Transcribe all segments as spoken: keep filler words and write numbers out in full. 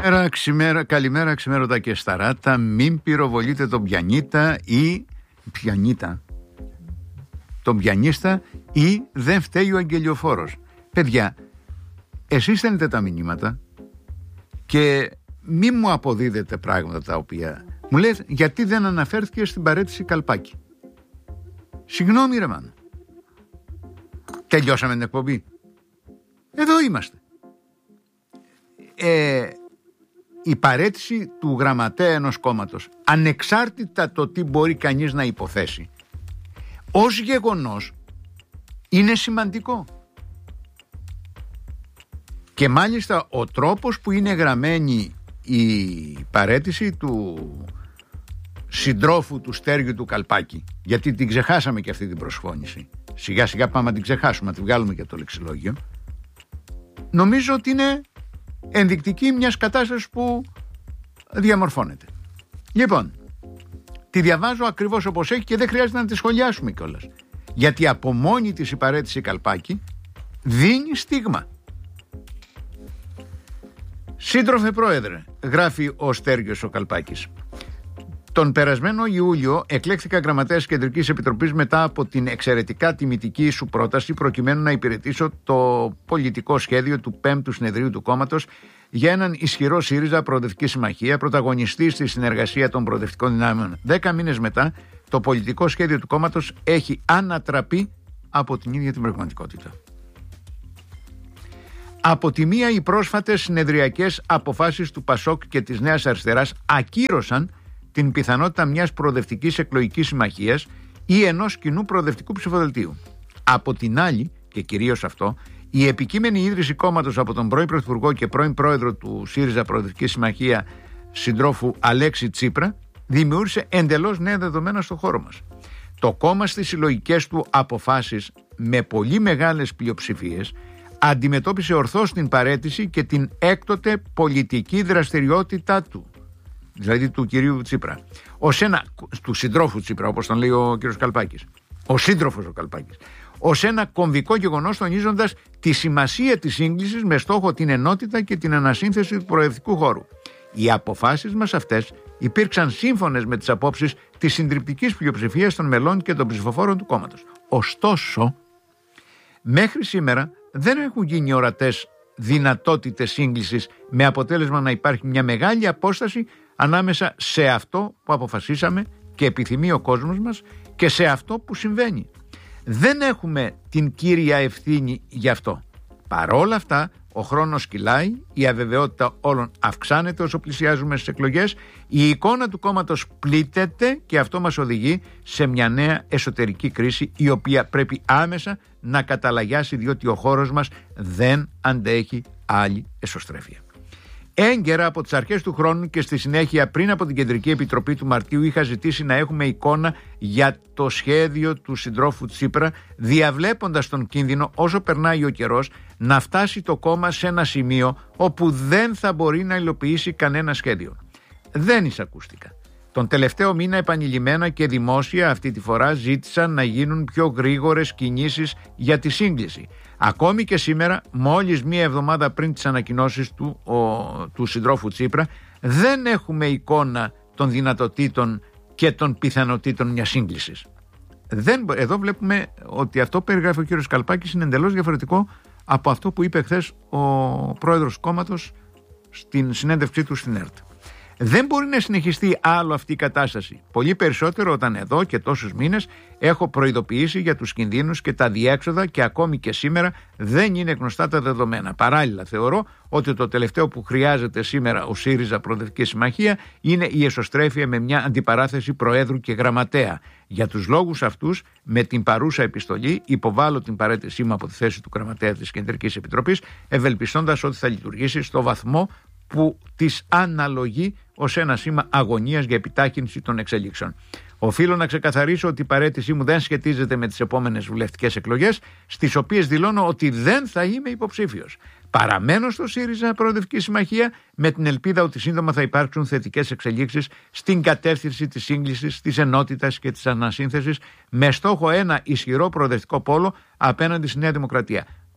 Καλημέρα, ξημέρα, καλημέρα ξημέρωτα και σταράτα. Μην πυροβολείτε τον πιανίτα ή πιανίτα τον πιανίστα ή δεν φταίει ο αγγελιοφόρος. Παιδιά, εσείς στέλνετε τα μηνύματα και μη μου αποδίδετε πράγματα τα οποία μου λέτε γιατί δεν αναφέρθηκε στην παραίτηση Καλπάκη. Συγγνώμη ρε μάνα. Τελειώσαμε την εκπομπή. Εδώ είμαστε. Ε, η παραίτηση του γραμματέα ενός κόμματος, ανεξάρτητα το τι μπορεί κανείς να υποθέσει, ως γεγονός είναι σημαντικό. Και μάλιστα ο τρόπος που είναι γραμμένη η παραίτηση του συντρόφου του Στέργιου του Καλπάκη, γιατί την ξεχάσαμε και αυτή την προσφώνηση, σιγά σιγά πάμε να την ξεχάσουμε, να την βγάλουμε και το λεξιλόγιο, νομίζω ότι είναι ενδεικτική μιας κατάστασης που διαμορφώνεται. Λοιπόν, τη διαβάζω ακριβώς όπως έχει και δεν χρειάζεται να τη σχολιάσουμε κιόλας, γιατί από μόνη της η παραίτηση Καλπάκη δίνει στίγμα. Σύντροφε Πρόεδρε, γράφει ο Στέργιος ο Καλπάκης, τον περασμένο Ιούλιο εκλέχθηκα γραμματέας Κεντρικής Επιτροπής μετά από την εξαιρετικά τιμητική σου πρόταση προκειμένου να υπηρετήσω το πολιτικό σχέδιο του πέμπτου συνεδρίου του κόμματος για έναν ισχυρό ΣΥΡΙΖΑ Προοδευτική Συμμαχία, πρωταγωνιστή στη συνεργασία των προοδευτικών δυνάμεων. Δέκα μήνες μετά, το πολιτικό σχέδιο του κόμματος έχει ανατραπεί από την ίδια την πραγματικότητα. Από τη μία, οι πρόσφατες συνεδριακές αποφάσεις του ΠΑΣΟΚ και της Νέας Αριστεράς ακύρωσαν την πιθανότητα μιας προοδευτικής εκλογικής συμμαχίας ή ενός κοινού προοδευτικού ψηφοδελτίου. Από την άλλη, και κυρίως αυτό, η επικείμενη ίδρυση κόμματος από τον πρώην Πρωθυπουργό και πρώην Πρόεδρο του ΣΥΡΙΖΑ Προοδευτική Συμμαχία, συντρόφου Αλέξη Τσίπρα, δημιούργησε εντελώς νέα δεδομένα στο χώρο μας. Το κόμμα στις συλλογικές του αποφάσεις με πολύ μεγάλες πλειοψηφίες αντιμετώπισε ορθώς την παραίτηση και την έκτοτε πολιτική δραστηριότητά του, δηλαδή του κυρίου Τσίπρα, ως ένα, του συντρόφου Τσίπρα, όπως τον λέει ο κύριος Καλπάκης, ο σύντροφος ο Καλπάκης, ως ένα κομβικό γεγονός, τονίζοντας τη σημασία της σύγκλησης με στόχο την ενότητα και την ανασύνθεση του προοδευτικού χώρου. Οι αποφάσεις μας αυτές υπήρξαν σύμφωνες με τις απόψεις της συντριπτικής πλειοψηφίας των μελών και των ψηφοφόρων του κόμματος. Ωστόσο, μέχρι σήμερα δεν έχουν γίνει ορατές δυνατότητες σύγκλησης με αποτέλεσμα να υπάρχει μια μεγάλη απόσταση ανάμεσα σε αυτό που αποφασίσαμε και επιθυμεί ο κόσμος μας και σε αυτό που συμβαίνει. Δεν έχουμε την κύρια ευθύνη γι' αυτό. Παρόλα αυτά, ο χρόνος κυλάει, η αβεβαιότητα όλων αυξάνεται όσο πλησιάζουμε στις εκλογές, η εικόνα του κόμματος πλήττεται και αυτό μας οδηγεί σε μια νέα εσωτερική κρίση η οποία πρέπει άμεσα να καταλαγιάσει, διότι ο χώρος μας δεν αντέχει άλλη εσωστρέφεια. Έγκαιρα από τις αρχές του χρόνου και στη συνέχεια πριν από την Κεντρική Επιτροπή του Μαρτίου είχα ζητήσει να έχουμε εικόνα για το σχέδιο του συντρόφου Τσίπρα, διαβλέποντας τον κίνδυνο όσο περνάει ο καιρός να φτάσει το κόμμα σε ένα σημείο όπου δεν θα μπορεί να υλοποιήσει κανένα σχέδιο. Δεν εισακούστηκα. Τον τελευταίο μήνα επανειλημμένα και δημόσια αυτή τη φορά ζήτησαν να γίνουν πιο γρήγορες κινήσεις για τη σύγκληση. Ακόμη και σήμερα, μόλις μία εβδομάδα πριν τις ανακοινώσεις του, ο, του συντρόφου Τσίπρα, δεν έχουμε εικόνα των δυνατοτήτων και των πιθανοτήτων μιας σύγκλησης. Δεν, εδώ βλέπουμε ότι αυτό που περιγράφει ο κ. Καλπάκης είναι εντελώς διαφορετικό από αυτό που είπε χθες ο πρόεδρος του κόμματος στην συνέντευξή του στην ΕΡΤ. Δεν μπορεί να συνεχιστεί άλλο αυτή η κατάσταση. Πολύ περισσότερο όταν εδώ και τόσους μήνες έχω προειδοποιήσει για τους κινδύνους και τα διέξοδα και ακόμη και σήμερα δεν είναι γνωστά τα δεδομένα. Παράλληλα, θεωρώ ότι το τελευταίο που χρειάζεται σήμερα ο ΣΥΡΙΖΑ Προοδευτική Συμμαχία είναι η εσωστρέφεια με μια αντιπαράθεση Προέδρου και Γραμματέα. Για τους λόγους αυτούς, με την παρούσα επιστολή, υποβάλλω την παραίτησή μου από τη θέση του Γραμματέα της Κεντρικής Επιτροπής, ευελπιστώντας ότι θα λειτουργήσει στο βαθμό που της αναλογεί ως ένα σήμα αγωνίας για επιτάχυνση των εξελίξεων. Οφείλω να ξεκαθαρίσω ότι η παραίτησή μου δεν σχετίζεται με τις επόμενες βουλευτικές εκλογές, στις οποίες δηλώνω ότι δεν θα είμαι υποψήφιος. Παραμένω στο ΣΥΡΙΖΑ Προοδευτική Συμμαχία με την ελπίδα ότι σύντομα θα υπάρξουν θετικές εξελίξεις στην κατεύθυνση της σύγκλησης, της ενότητας και της ανασύνθεσης με στόχο ένα ισχυρό προοδευτικό πόλο απέναντι στη Νέα Δημοκρατία.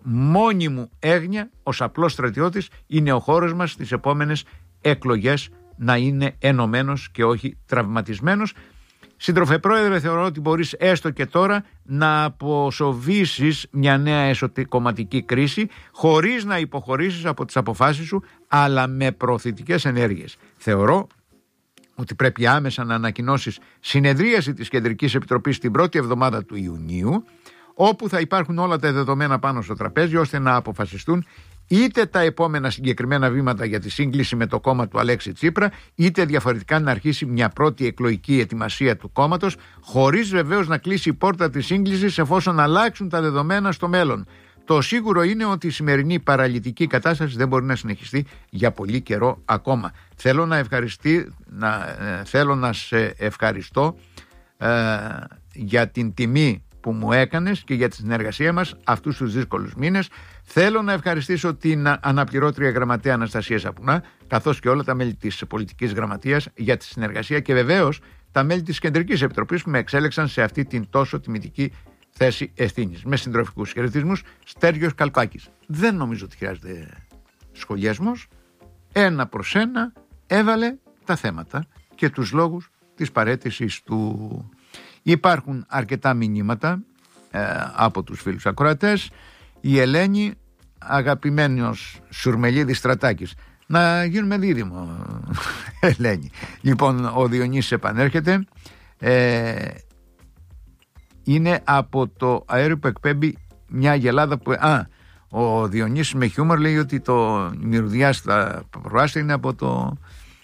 μόνη μου έγνοια ως απλός στρατιώτης είναι ο χώρος μας στις επόμενες εκλογές να είναι ενωμένος και όχι τραυματισμένος. Σύντροφε Πρόεδρε, θεωρώ ότι μπορείς έστω και τώρα να αποσοβήσεις μια νέα εσωκομματική κρίση χωρίς να υποχωρήσεις από τις αποφάσεις σου, αλλά με προωθητικές ενέργειες. Θεωρώ ότι πρέπει άμεσα να ανακοινώσεις συνεδρίαση της Κεντρικής Επιτροπής την πρώτη εβδομάδα του Ιουνίου, όπου θα υπάρχουν όλα τα δεδομένα πάνω στο τραπέζι, ώστε να αποφασιστούν είτε τα επόμενα συγκεκριμένα βήματα για τη σύγκληση με το κόμμα του Αλέξη Τσίπρα, είτε διαφορετικά να αρχίσει μια πρώτη εκλογική ετοιμασία του κόμματος, χωρίς βεβαίως να κλείσει η πόρτα της σύγκλησης εφόσον αλλάξουν τα δεδομένα στο μέλλον. Το σίγουρο είναι ότι η σημερινή παραλυτική κατάσταση δεν μπορεί να συνεχιστεί για πολύ καιρό ακόμα. Θέλω να, ευχαριστεί, να, ε, θέλω να σε ευχαριστώ ε, για την τιμή που μου έκανες και για τη συνεργασία μας αυτούς τους δύσκολους μήνες. Θέλω να ευχαριστήσω την αναπληρώτρια γραμματέα Αναστασία Σαπουνά, καθώς και όλα τα μέλη της πολιτικής γραμματείας για τη συνεργασία και βεβαίως τα μέλη της Κεντρικής Επιτροπής που με εξέλεξαν σε αυτή την τόσο τιμητική θέση ευθύνης. Με συντροφικούς χαιρετισμούς, Στέργιος Καλπάκης. Δεν νομίζω ότι χρειάζεται σχολιασμός. Ένα προς ένα έβαλε τα θέματα και τους λόγους της παραίτησης του. Υπάρχουν αρκετά μηνύματα ε, από τους φίλους ακροατές. Η Ελένη, αγαπημένος Σουρμελίδης Στρατάκης. Να γίνουμε δίδυμο, Ελένη. Λοιπόν, ο Διονύσης επανέρχεται. Ε, είναι από το αέριο που εκπέμπει μια γελάδα που... Α, ο Διονύσης με χιούμορ λέει ότι το η μυρωδιά στα προάστια είναι από το...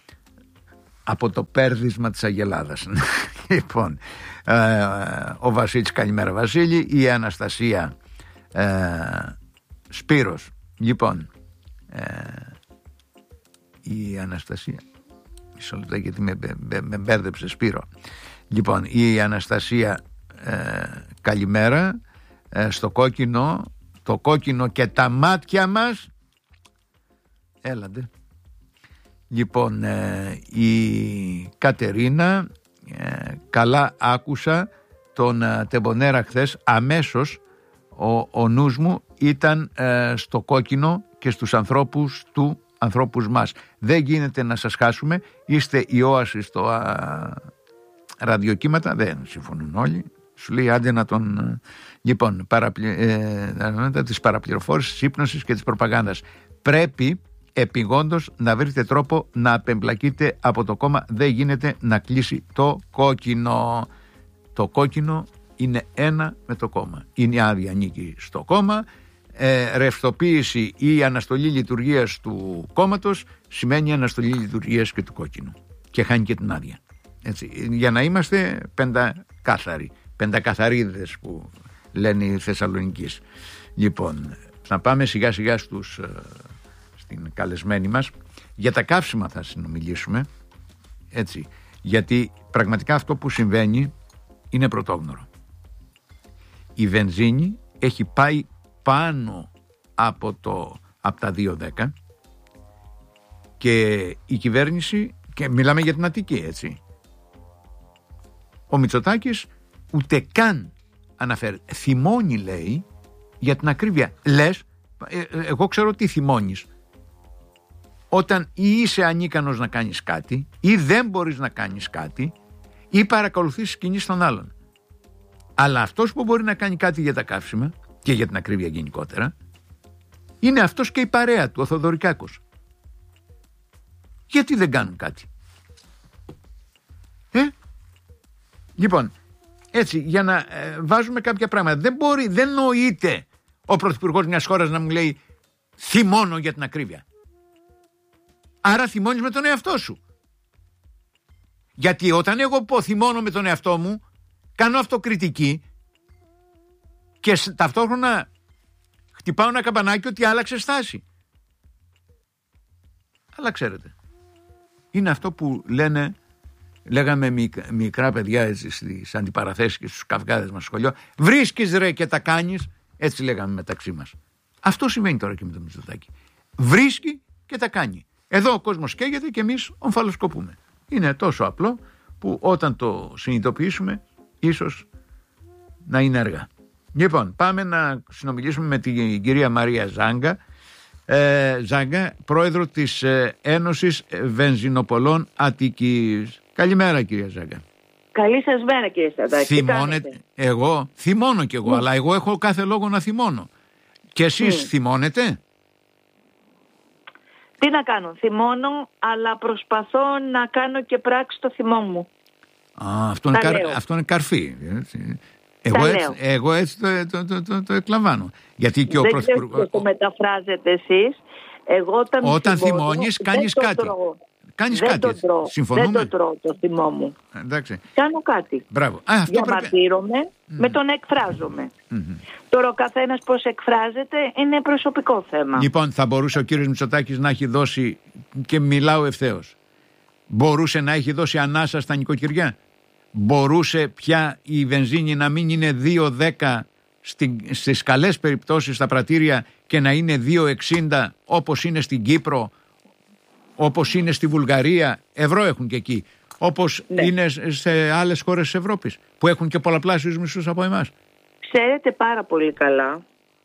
από το πέρδισμα της αγελάδας. Λοιπόν, ε, ο Βασίλης, καλημέρα Βασίλη. Η Αναστασία ε, Σπύρος. Λοιπόν, ε, η Αναστασία, μισό λεπτό γιατί με, με, με μπέρδεψε Σπύρο. Λοιπόν, η Αναστασία ε, καλημέρα. ε, στο κόκκινο, το κόκκινο και τα μάτια μας. Έλατε. Λοιπόν, ε, η Κατερίνα, ε, καλά άκουσα τον ε, Τεμπονέρα χθες, αμέσως ο, ο νους μου ήταν ε, στο κόκκινο και στους ανθρώπους του, ανθρώπους μας. Δεν γίνεται να σας χάσουμε, είστε η όαση στο α, ραδιοκύματα, δεν συμφωνούν όλοι. Σου λέει άντε να τον... Λοιπόν, παραπλη... ε, της παραπληροφόρησης, της ύπνωσης και της προπαγάνδας. Πρέπει επειγόντως να βρείτε τρόπο να απεμπλακείτε από το κόμμα. Δεν γίνεται να κλείσει το κόκκινο. Το κόκκινο είναι ένα με το κόμμα. Είναι άδεια, ανήκει στο κόμμα. Ε, ρευστοποίηση ή αναστολή λειτουργίας του κόμματος σημαίνει αναστολή λειτουργίας και του κόκκινου. Και χάνει και την άδεια. Έτσι, για να είμαστε πεντακάθαροι. Πεντακαθαρίδες που λένε οι Θεσσαλονικείς. Λοιπόν, να πάμε σιγά σιγά στους, στην καλεσμένη μας. Για τα καύσιμα θα συνομιλήσουμε, έτσι, γιατί πραγματικά αυτό που συμβαίνει είναι πρωτόγνωρο. Η βενζίνη έχει πάει πάνω από, το, από τα δύο δέκα και η κυβέρνηση, και μιλάμε για την Αττική, έτσι, ο Μητσοτάκης ούτε καν αναφέρει. Θυμώνει, λέει, για την ακρίβεια. Λες, ε, ε, εγώ ξέρω τι θυμώνεις. Όταν ή είσαι ανίκανος να κάνεις κάτι, ή δεν μπορείς να κάνεις κάτι, ή παρακολουθείς κινήσεις των άλλων. Αλλά αυτός που μπορεί να κάνει κάτι για τα καύσιμα και για την ακρίβεια γενικότερα, είναι αυτός και η παρέα του, ο Θοδωρικάκος. Γιατί δεν κάνουν κάτι? Ε? Λοιπόν, έτσι, για να ε, βάζουμε κάποια πράγματα. Δεν μπορεί, δεν νοείται ο πρωθυπουργός μιας χώρας να μου λέει θυμώνω για την ακρίβεια. Άρα θυμώνεις με τον εαυτό σου. Γιατί όταν εγώ πω θυμώνω με τον εαυτό μου, κάνω αυτοκριτική και ταυτόχρονα χτυπάω ένα καμπανάκι ότι άλλαξε στάση. Αλλά ξέρετε, είναι αυτό που λένε, λέγαμε μικ, μικρά παιδιά έτσι, στις αντιπαραθέσεις και στους καυγάδες μας στο σχολείο, βρίσκεις ρε και τα κάνεις, έτσι λέγαμε μεταξύ μας. Αυτό συμβαίνει τώρα και με το Μητσοτάκη. Βρίσκει και τα κάνει. Εδώ ο κόσμος καίγεται και εμείς ομφαλοσκοπούμε. Είναι τόσο απλό που όταν το συνειδητοποιήσουμε ίσως να είναι αργά. Λοιπόν, πάμε να συνομιλήσουμε με την κυρία Μαρία Ζάγκα, ε, Ζάγκα, πρόεδρο της ε, Ένωσης Βενζινοπολών Αττικής. Καλημέρα, κυρία Ζάγκα. Καλή σας μέρα, κύριε Σταδάκη. Θυμώνετε? Εγώ θυμώνω κι εγώ, mm. αλλά εγώ έχω κάθε λόγο να θυμώνω. Και εσείς mm. θυμώνετε? Τι να κάνω, θυμώνω, αλλά προσπαθώ να κάνω και πράξη το θυμό μου. Α, αυτό, είναι, καρ, αυτό είναι καρφί. Έτσι. Εγώ, έτσι, εγώ έτσι το, το, το, το, το εκλαμβάνω. Γιατί και ο Πρωθυπουργός... Δεν ξέρω το μεταφράζετε εσείς. Εγώ όταν, όταν θυμώνεις κάνεις κάτι. Τρώω. Κάνεις δεν κάτι. Το τρώω. Συμφωνούμε. Δεν το τρώω το θυμό μου. Εντάξει. Κάνω κάτι. Μπράβο. Α, αυτό διαμαρτύρομαι, πρέπει... με τον εκφράζομαι. Mm-hmm. Τώρα ο καθένας πώς εκφράζεται είναι προσωπικό θέμα. Λοιπόν, θα μπορούσε ο κύριος Μητσοτάκης να έχει δώσει, και μιλάω ευθέως, μπορούσε να έχει δώσει ανάσα στα νοικοκυριά? Μπορούσε πια η βενζίνη να μην είναι δύο δέκα στις καλές περιπτώσεις στα πρατήρια και να είναι δύο εξήντα όπως είναι στην Κύπρο, όπως είναι στη Βουλγαρία? Ευρώ έχουν και εκεί. Όπως ναι. είναι σε άλλες χώρες της Ευρώπης που έχουν και πολλαπλάσιους μισθούς από εμάς. Ξέρετε πάρα πολύ καλά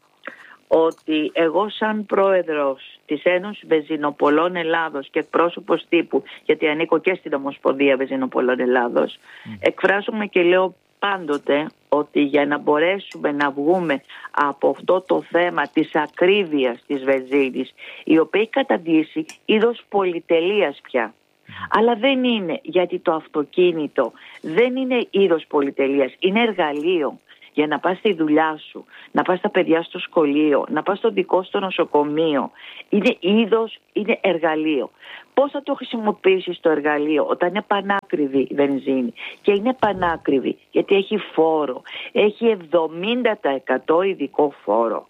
ότι εγώ σαν πρόεδρος της Ένωσης Βενζινοπολών Ελλάδος και εκπρόσωπος τύπου, γιατί ανήκω και στην Ομοσπονδία Βενζινοπολών Ελλάδος, mm. εκφράζομαι και λέω πάντοτε ότι για να μπορέσουμε να βγούμε από αυτό το θέμα της ακρίβειας της βενζίνης, η οποία έχει καταντήσει είδος πολυτελείας πια. Mm. Αλλά δεν είναι, γιατί το αυτοκίνητο δεν είναι είδος πολυτελείας, είναι εργαλείο. Για να πας στη δουλειά σου, να πας τα παιδιά στο σχολείο, να πας στο δικό στο νοσοκομείο. Είναι είδος, είναι εργαλείο. Πώς θα το χρησιμοποιήσεις το εργαλείο όταν είναι πανάκριβη η βενζίνη? Και είναι πανάκριβη γιατί έχει φόρο. Έχει εβδομήντα τοις εκατό ειδικό φόρο.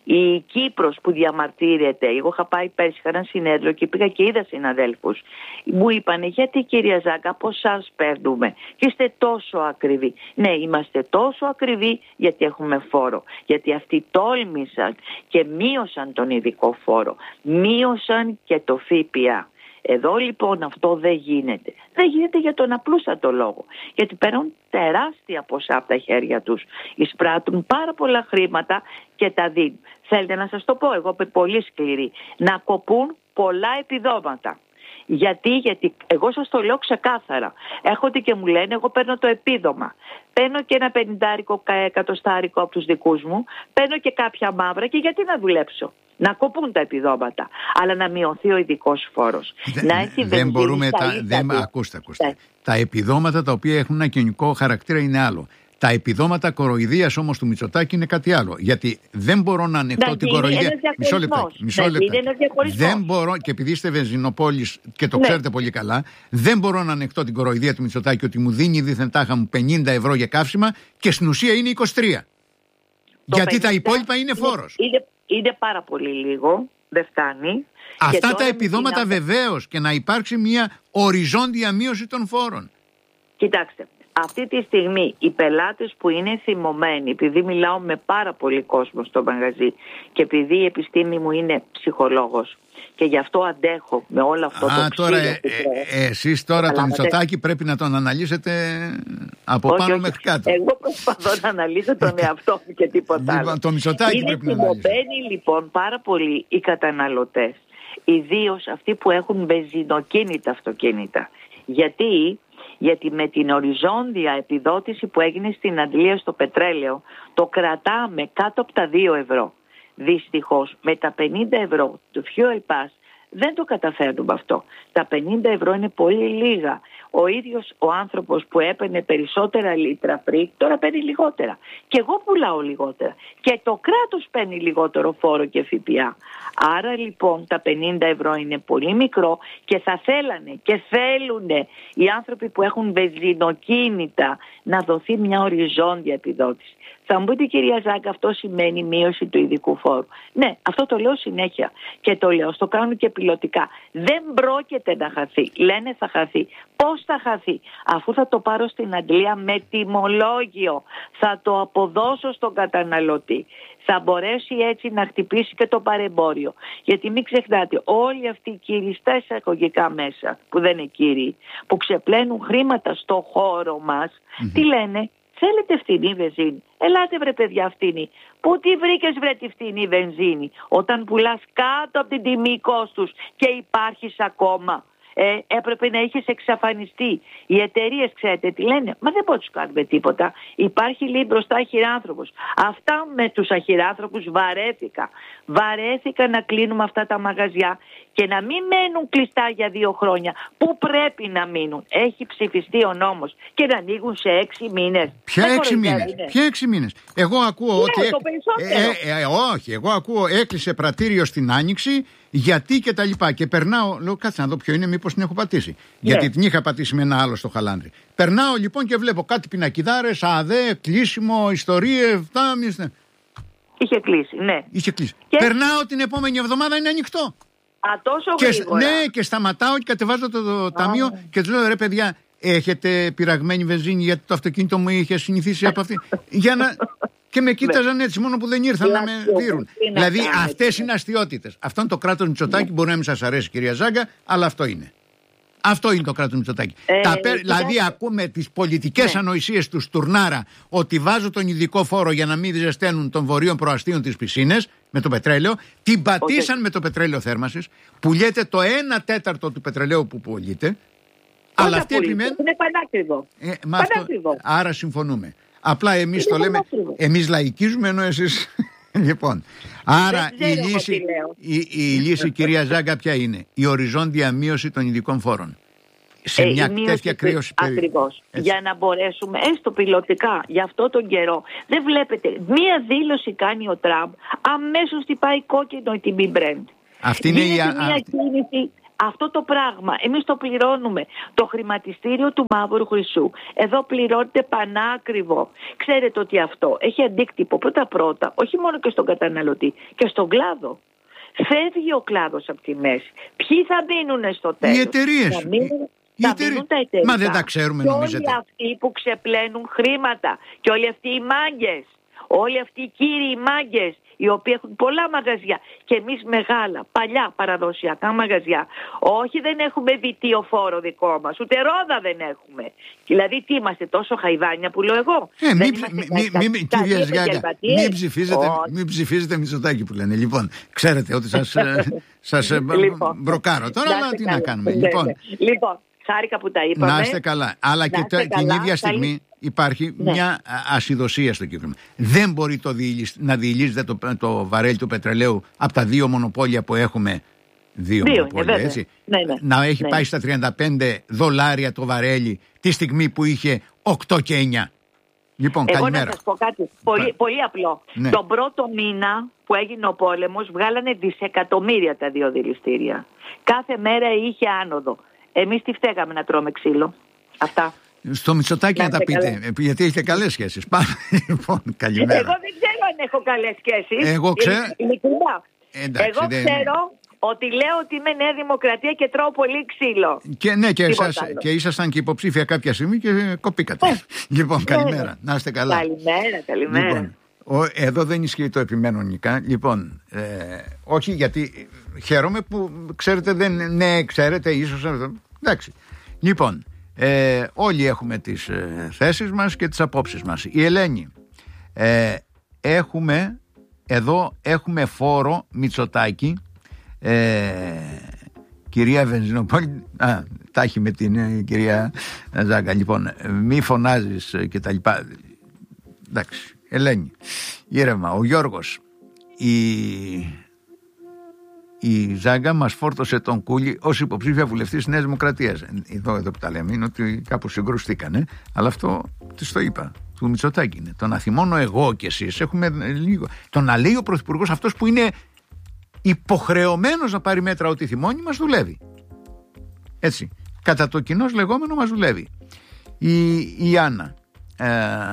Η Κύπρος που διαμαρτύρεται, εγώ είχα πάει πέρσι, είχα ένα συνέδριο και πήγα και είδα συναδέλφους. Μου είπανε, γιατί κυρία Ζάγκα, από εσάς παίρνουμε και είστε τόσο ακριβοί? Ναι, είμαστε τόσο ακριβοί γιατί έχουμε φόρο. Γιατί αυτοί τόλμησαν και μείωσαν τον ειδικό φόρο. Μείωσαν και το ΦΠΑ. Εδώ λοιπόν αυτό δεν γίνεται. Δεν γίνεται για τον απλούστατο λόγο. Γιατί παίρνουν τεράστια ποσά από τα χέρια τους. Εισπράττουν πάρα πολλά χρήματα και τα δίνουν. Θέλετε να σας το πω, εγώ είμαι πολύ σκληρή. Να κοπούν πολλά επιδόματα. Γιατί, γιατί εγώ σας το λέω ξεκάθαρα. Έρχονται και μου λένε, εγώ παίρνω το επίδομα. Παίρνω και ένα πενηντάρικο εκατοστάρικο από τους δικούς μου. Παίρνω και κάποια μαύρα και γιατί να δουλέψω? Να κοπούν τα επιδόματα, αλλά να μειωθεί ο ειδικός φόρος. Δεν, να έχει δεν μπορούμε τα, δεν, ακούστε, ακούστε. Τα επιδόματα τα οποία έχουν ένα κοινωνικό χαρακτήρα είναι άλλο. Τα επιδόματα κοροϊδίας όμως του Μητσοτάκη είναι κάτι άλλο. Γιατί δεν μπορώ να ανεχτώ να την κοροϊδία. Μισό λεπτάκι. Μισό λεπτάκι. Δεν μπορώ, και επειδή είστε βενζινοπόλης και το ναι. ξέρετε πολύ καλά, δεν μπορώ να ανεχτώ την κοροϊδία του Μητσοτάκη ότι μου δίνει δίθεν τάχα μου πενήντα ευρώ για καύσιμα και στην ουσία είναι είκοσι τρία. Το γιατί πενήντα τα υπόλοιπα είναι φόρος. Είναι, είναι πάρα πολύ λίγο. Δεν φτάνει. Αυτά τα επιδόματα να... βεβαίως, και να υπάρξει μια οριζόντια μείωση των φόρων. Κοιτάξτε. Αυτή τη στιγμή οι πελάτες που είναι θυμωμένοι, επειδή μιλάω με πάρα πολύ κόσμο στο μαγαζί και επειδή η επιστήμη μου είναι ψυχολόγος και γι' αυτό αντέχω με όλο αυτό Α, το τώρα, ξύλο ε, ε, εσείς τώρα τον Μητσοτάκη πρέπει να τον αναλύσετε από όχι, πάνω όχι, μέχρι κάτω. Εγώ προσπαθώ να αναλύσω τον εαυτό μου και τίποτα λοιπόν, άλλο. Το Μητσοτάκη είναι πρέπει να αναλύσει. Είναι θυμωμένοι λοιπόν πάρα πολύ οι καταναλωτές, ιδίως αυτοί που έχουν βενζινοκίνητα αυτοκίνητα. Γιατί... Γιατί με την οριζόντια επιδότηση που έγινε στην Αντλία στο πετρέλαιο το κρατάμε κάτω από τα δύο ευρώ. Δυστυχώς με τα πενήντα ευρώ του Fuel Pass δεν το καταφέρνουμε αυτό. Τα πενήντα ευρώ είναι πολύ λίγα. Ο ίδιος ο άνθρωπος που έπαιρνε περισσότερα λίτρα πριν τώρα παίρνει λιγότερα. Και εγώ πουλάω λιγότερα. Και το κράτος παίρνει λιγότερο φόρο και ΦΠΑ. Άρα λοιπόν τα πενήντα ευρώ είναι πολύ μικρό και θα θέλανε και θέλουν οι άνθρωποι που έχουν βενζινοκίνητα να δοθεί μια οριζόντια επιδότηση. Θα μου πείτε κυρία Ζάγκα, αυτό σημαίνει μείωση του ειδικού φόρου. Ναι, αυτό το λέω συνέχεια και το λέω, στο κάνω και πιλωτικά. Δεν πρόκειται να χαθεί. Λένε θα χαθεί. Πώς θα χαθεί? Αφού θα το πάρω στην Αντλία με τιμολόγιο. Θα το αποδώσω στον καταναλωτή. Θα μπορέσει έτσι να χτυπήσει και το παρεμπόριο. Γιατί μην ξεχνάτε, όλοι αυτοί οι κύριοι στα εισαγωγικά μέσα, που δεν είναι κύριοι, που ξεπλένουν χρήματα στο χώρο μας, mm-hmm. τι λένε? Θέλετε φτηνή βενζίνη? Ελάτε βρε παιδιά φτηνή. Πού τη βρήκες βρε τη φτηνή βενζίνη όταν πουλάς κάτω από την τιμή κόστους και υπάρχεις ακόμα? Ε, έπρεπε να είχες εξαφανιστεί. Οι εταιρείες, ξέρετε τι λένε? Μα δεν μπορούμε να τους κάνουμε τίποτα. Υπάρχει λέει μπροστά αχυράνθρωπος. Αυτά με τους αχυράνθρωπους βαρέθηκα. Βαρέθηκα να κλείνουμε αυτά τα μαγαζιά και να μην μένουν κλειστά για δύο χρόνια. Πού πρέπει να μείνουν? Έχει ψηφιστεί ο νόμος και να ανοίγουν σε έξι μήνες. Ποια έξι μήνες? Ποια έξι μήνες? Εγώ ακούω ναι, ότι. Το περισσότερο. Ε, ε, ε, όχι, εγώ ακούω έκλεισε πρατήριο στην Άνοιξη. Γιατί και τα λοιπά. Και περνάω, λέω, κάτσε να δω ποιο είναι, μήπως την έχω πατήσει. Yeah. Γιατί την είχα πατήσει με ένα άλλο στο Χαλάνδρι. Περνάω λοιπόν και βλέπω κάτι πινακιδάρες, ΑΔΕ, κλείσιμο, ιστορίες, φτάμιες. Είχε κλείσει, ναι. Είχε κλείσει. Και... Περνάω την επόμενη εβδομάδα, είναι ανοιχτό. Α, τόσο και, γρήγορα. Ναι, και σταματάω και κατεβάζω το, το ταμείο ah. και του λέω, ρε παιδιά, έχετε πειραγμένη βενζίνη γιατί το αυτοκίνητο μου είχε συνηθίσει από αυτή. Για να. Και με κοίταζαν έτσι, μόνο που δεν ήρθαν να με δείρουν. Δηλαδή, αυτές είναι αστιότητες. Αυτό είναι το κράτος Μητσοτάκη. Μπορεί να μην σας αρέσει, κυρία Ζάγκα, αλλά αυτό είναι. Αυτό είναι το κράτος Μητσοτάκη. Ε, Τα, ε, δηλαδή, ε, ακούμε τις πολιτικές ναι. ανοησίες του Στουρνάρα ότι βάζω τον ειδικό φόρο για να μην ζεσταίνουν των βορείων προαστίων τις πισίνες με το πετρέλαιο. Την πατήσαν okay. με το πετρέλαιο θέρμανσης. Πουλιέται το ένα τέταρτο του πετρελαίου που πουλείται. Αλλά αυτή επιμένει. Είναι πανάκριβο. Ε, πανάκριβο. Αυτό, άρα συμφωνούμε. Απλά εμείς το λέμε, εμείς λαϊκίζουμε ενώ εσείς. Λοιπόν, άρα η λύση, η, η λύση κυρία Ζάγκα ποια είναι? Η οριζόντια μείωση των ειδικών φόρων. Σε ε, μια τέτοια κρύωση περίοδο. Ακριβώς. Για να μπορέσουμε, έστω πιλωτικά, για αυτό τον καιρό. Δεν βλέπετε, μία δήλωση κάνει ο Τραμπ, αμέσως τυπάει κόκκινο η τιμή Brent. Αυτή είναι η μια κίνηση. Αυτό το πράγμα εμείς το πληρώνουμε. Το χρηματιστήριο του μαύρου χρυσού εδώ πληρώνεται πανάκριβο. Ξέρετε ότι αυτό έχει αντίκτυπο πρώτα-πρώτα όχι μόνο και στον καταναλωτή και στον κλάδο. Φεύγει ο κλάδος από τη μέση. Ποιοι θα μείνουν στο τέλος? Οι εταιρείες. Θα μείνουν, οι θα εταιρείες. Μείνουν τα εταιρεία. Μα δεν τα ξέρουμε νομίζετε? Όλοι αυτοί που ξεπλένουν χρήματα και όλοι αυτοί οι μάγκες, όλοι αυτοί οι κύριοι μάγκες, οι οποίοι έχουν πολλά μαγαζιά και εμείς μεγάλα, παλιά παραδοσιακά μαγαζιά. Όχι, δεν έχουμε βιτιοφόρο δικό μας, ούτε ρόδα δεν έχουμε. Δηλαδή τι είμαστε, τόσο χαϊδάνια που λέω εγώ? Ε, μην ψηφίζετε Μητσοτάκη που λένε. Λοιπόν, ξέρετε ότι σας, σας λοιπόν, μπροκάρω τώρα, αλλά τι να κάνουμε. Λοιπόν, λοιπόν, χάρηκα που τα είπαμε. Να είστε καλά. Αλλά και την ίδια στιγμή υπάρχει ναι. μια ασυδοσία στο κύκλωμα. Δεν μπορεί το διηλυσ... να διηλύσετε το, το βαρέλι του πετρελαίου από τα δύο μονοπόλια που έχουμε. Δύο, δύο μονοπόλια, είναι, έτσι. Ναι, ναι. Να έχει ναι. πάει στα τριάντα πέντε δολάρια το βαρέλι τη στιγμή που είχε οκτώ και εννιά. Λοιπόν, εγώ καλημέρα. Να σας πω κάτι πολύ, πολύ απλό. Ναι. Τον πρώτο μήνα που έγινε ο πόλεμος βγάλανε δισεκατομμύρια τα δύο δηληστήρια. Κάθε μέρα είχε άνοδο. Εμείς τι φταίγαμε να τρώμε ξύλο? Αυτά. Στο Μητσοτάκη να τα πείτε, καλές. Γιατί έχετε καλές σχέσεις. Πάμε λοιπόν, καλημέρα. Εγώ δεν ξέρω αν έχω καλές σχέσεις. Εγώ ξέρω. Εντάξει, Εγώ δεν... ξέρω ότι λέω ότι είμαι Νέα Δημοκρατία και τρώω πολύ ξύλο. Και ναι, και, εσάς, και ήσασταν και υποψήφια κάποια στιγμή και κοπήκατε. Λοιπόν, καλημέρα. Να είστε καλά. Καλημέρα, καλημέρα. Λοιπόν, ο, εδώ δεν ισχύει το επιμένω νικά. Λοιπόν, ε, όχι γιατί χαίρομαι που ξέρετε, δεν, ναι, ξέρετε, ίσως. Εντάξει. Λοιπόν, ε, όλοι έχουμε τις ε, θέσεις μας και τις απόψεις μας. Η Ελένη, ε, έχουμε, εδώ έχουμε φόρο Μητσοτάκη, ε, κυρία Βενζινοπόλη, α, τα έχει με την ε, κυρία Ζάγκα. Λοιπόν, μη φωνάζεις και τα λοιπά. Εντάξει, Ελένη, ήρεμα. Ο Γιώργος, η... η Ζάγκα μας φόρτωσε τον Κούλι ως υποψήφια βουλευτής της Νέας Δημοκρατίας. Εδώ, εδώ που τα λέμε είναι ότι κάπου συγκρουστήκανε, αλλά αυτό της το είπα. Του Μητσοτάκη είναι. Το να θυμώνω εγώ και εσείς έχουμε λίγο. Το να λέει ο Πρωθυπουργός, αυτός που είναι υποχρεωμένος να πάρει μέτρα ότι θυμώνει, μας δουλεύει. Έτσι. Κατά το κοινώς λεγόμενο μας δουλεύει. Η, η Άννα. Ε,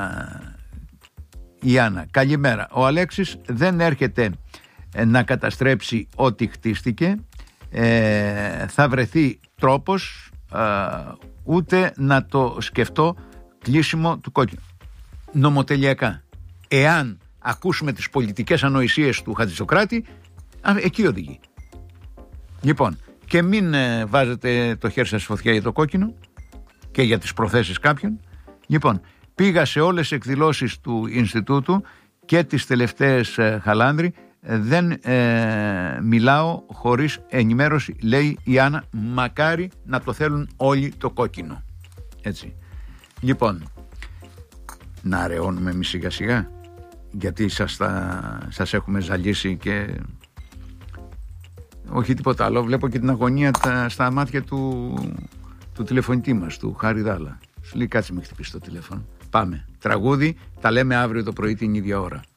η Άννα. Καλημέρα. Ο Αλέξης δεν έρχεται να καταστρέψει ό,τι χτίστηκε. Ε, θα βρεθεί τρόπος ε, ούτε να το σκεφτώ κλείσιμο του κόκκινου. Νομοτελειακά. Εάν ακούσουμε τις πολιτικές ανοησίες του Χατζησοκράτη, εκεί οδηγεί. Λοιπόν, και μην ε, βάζετε το χέρι σας στη φωτιά για το κόκκινο και για τις προθέσεις κάποιων. Λοιπόν, Πήγα σε όλες τις εκδηλώσεις του Ινστιτούτου και τις τελευταίες ε, Χαλάνδρη. Ε, δεν ε, μιλάω χωρίς ενημέρωση, λέει η Άννα. Μακάρι να το θέλουν όλοι το κόκκινο. Έτσι. Λοιπόν, να αραιώνουμε εμείς σιγά σιγά, γιατί σας, θα, σας έχουμε ζαλίσει και όχι τίποτα άλλο. Βλέπω και την αγωνία τα, στα μάτια του, του τηλεφωνητή μας, του Χάρη Δάλα. Σου λέει κάτσε με χτυπήσει το τηλέφωνο. Πάμε. Τραγούδι, τα λέμε αύριο το πρωί την ίδια ώρα.